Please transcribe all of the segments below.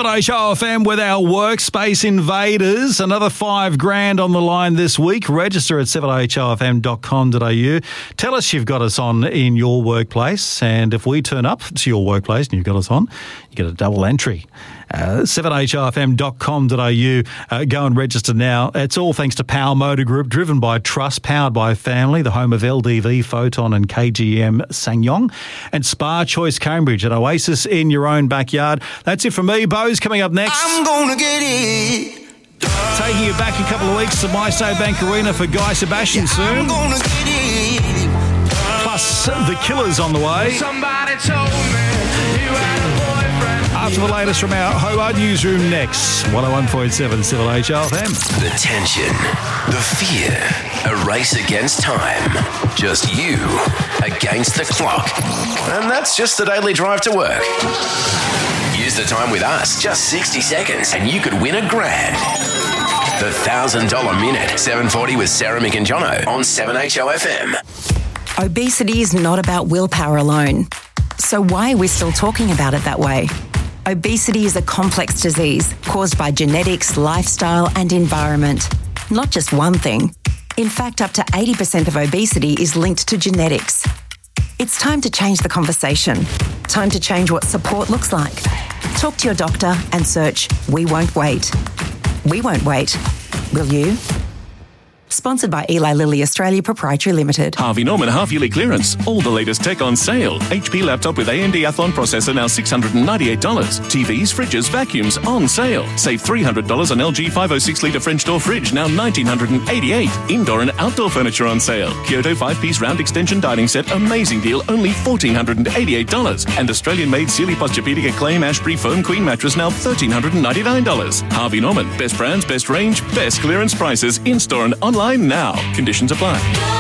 7HOFM with our workspace invaders. Another $5,000 on the line this week. Register at 7HOFM.com.au. Tell us you've got us on in your workplace, and if we turn up to your workplace and you've got us on, you get a double entry. 7HOFM.com.au. Go and register now. It's all thanks to Powell Motor Group, driven by trust, powered by family, the home of LDV, Photon and KGM Sangyong, and Spa Choice Cambridge, an oasis in your own backyard. That's it from me. Bo's coming up next. I'm gonna get it. Taking you back a couple of weeks to MyState Bank Arena for Guy Sebastian soon. I'm gonna get it. Plus, The Killers on the way. Somebody told me you had a boyfriend. After the latest from our Hobart newsroom next. 101.7 7HOFM. The tension, the fear, a race against time. Just you against the clock. And that's just the daily drive to work. Use the time with us, just 60 seconds, and you could win $1,000. The $1,000 Minute, 7:40 with Sarah, Mick and Jono on 7HOFM. Obesity is not about willpower alone. So why are we still talking about it that way? Obesity is a complex disease caused by genetics, lifestyle and environment. Not just one thing. In fact, up to 80% of obesity is linked to genetics. It's time to change the conversation. Time to change what support looks like. Talk to your doctor and search We Won't Wait. We won't wait. Will you? Sponsored by Eli Lilly Australia Proprietary Limited. Harvey Norman half-yearly clearance. All the latest tech on sale. HP laptop with AMD Athlon processor now $698. TVs, fridges, vacuums on sale. Save $300 on LG 506-litre French door fridge, now $1,988. Indoor and outdoor furniture on sale. Kyoto 5-piece round extension dining set, amazing deal, only $1,488. And Australian-made Sealy Posturepedic Acclaim Ashbury Foam Queen mattress, now $1,399. Harvey Norman. Best brands, best range, best clearance prices. In-store and online now. Conditions apply.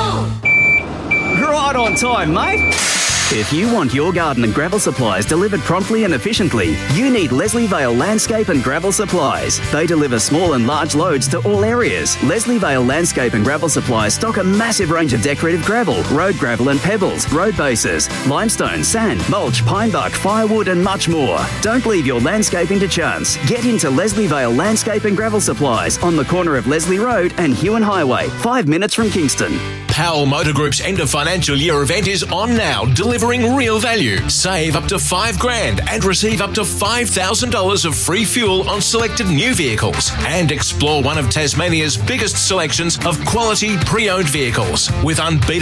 Right on time, mate. If you want your garden and gravel supplies delivered promptly and efficiently, you need Leslie Vale Landscape and Gravel Supplies. They deliver small and large loads to all areas. Leslie Vale Landscape and Gravel Supplies stock a massive range of decorative gravel, road gravel and pebbles, road bases, limestone, sand, mulch, pine bark, firewood and much more. Don't leave your landscaping to chance. Get into Leslie Vale Landscape and Gravel Supplies on the corner of Leslie Road and Hewan Highway, 5 minutes from Kingston. Powell Motor Group's end of financial year event is on now, delivering real value. Save up to $5,000 and receive up to $5,000 of free fuel on selected new vehicles. And explore one of Tasmania's biggest selections of quality pre-owned vehicles with unbeatable